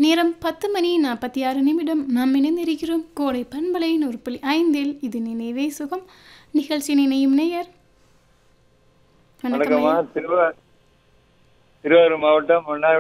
நேரம் 10:46 நாம் இணைந்திருக்கிறோம் கோடை பண்பலை 100.5 இது நினைவே சுகம் நிகழ்ச்சி நினையும் நேயர். வணக்கம். திருவாரூர் மாவட்டம்